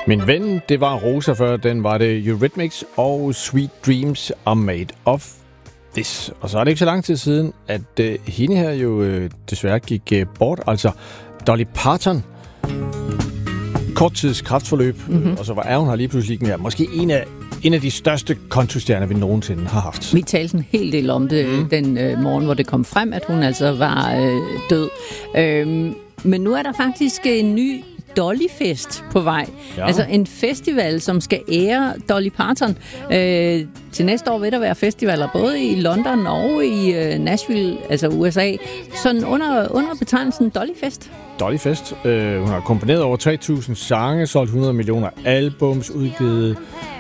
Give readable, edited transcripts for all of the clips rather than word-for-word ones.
Min ven, det var Rosa før, den var det Eurythmics og Sweet Dreams Are Made of This. Og så er det ikke så lang tid siden, at hende her jo desværre gik bort, altså Dolly Parton. Kort tids kræftforløb, og så var hun her lige pludselig ikke mere. Måske en af de største countrystjerner, vi nogensinde har haft. Vi talte en hel del om det den morgen, hvor det kom frem, at hun altså var død. Men nu er der faktisk en ny Dollyfest på vej. Ja. Altså en festival, som skal ære Dolly Parton. Til næste år vil der være festivaler både i London og i Nashville, altså USA. Sådan under betegnelsen Dollyfest. Dollyfest. Hun har komponeret over 3.000 sange, solgt 100 millioner albums, udgivet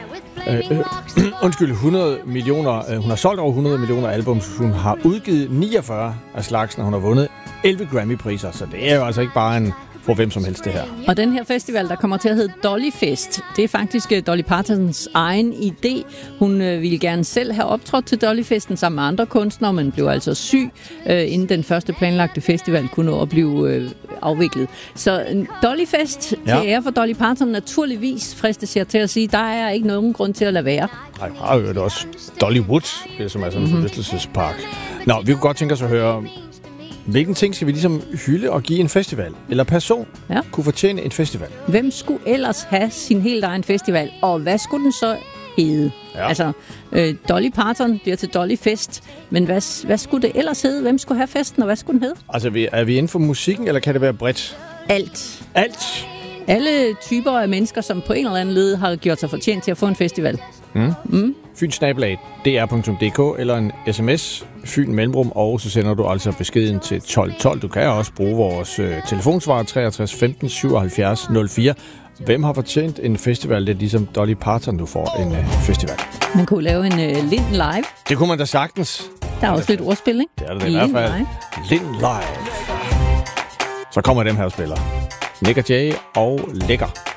100 millioner. Hun har solgt over 100 millioner albums. Hun har udgivet 49 af slagsen, og hun har vundet 11 Grammy-priser. Så det er jo altså ikke bare en for hvem som helst det her. Og den her festival, der kommer til at hedde Dollyfest, det er faktisk Dolly Partons egen idé. Hun ville gerne selv have optrådt til Dollyfesten sammen med andre kunstnere, men blev altså syg, inden den første planlagte festival kunne nå at blive afviklet. Så Dollyfest til ære for Dolly Parton, naturligvis fristes jeg til at sige, der er ikke nogen grund til at lade være. Nej, har jo også Dollywood, som er sådan en forlystelsespark. Nå, vi kunne godt tænke os at høre, hvilken ting skal vi ligesom hylde og give en festival? Eller person kunne fortjene en festival? Hvem skulle ellers have sin helt egen festival? Og hvad skulle den så hedde? Ja. Altså, Dolly Parton bliver til Dollyfest. Men hvad skulle det ellers hedde? Hvem skulle have festen, og hvad skulle den hedde? Altså, er vi inden for musikken, eller kan det være bredt? Alt. Alt? Alle typer af mennesker, som på en eller anden led har gjort sig fortjent til at få en festival. Fyn@dr.dk eller en sms, Fyn mellemrum, og så sender du altså beskeden til 1212. Du kan også bruge vores telefonsvar 63 15 77 04. Hvem har fortjent en festival? Det er ligesom Dolly Parton, du får en festival. Man kunne lave en Lind Live. Det kunne man da sagtens. Der er også lidt ordspil, ikke? Det er det i hvert fald. Lind Live. Så kommer dem her og spiller. Nick og Jay og Lækker.